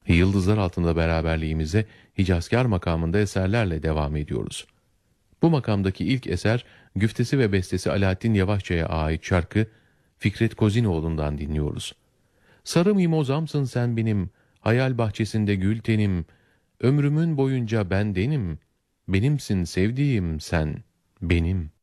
Yıldızlar altında beraberliğimize Hicazkar makamında eserlerle devam ediyoruz. Bu makamdaki ilk eser, güftesi ve bestesi Alaaddin Yavaşça'ya ait şarkı Fikret Kozinoğlu'ndan dinliyoruz. Sarı mimozamsın sen benim, hayal bahçesinde gül tenim, ömrümün boyunca bendenim, benimsin sevdiğim sen, benim.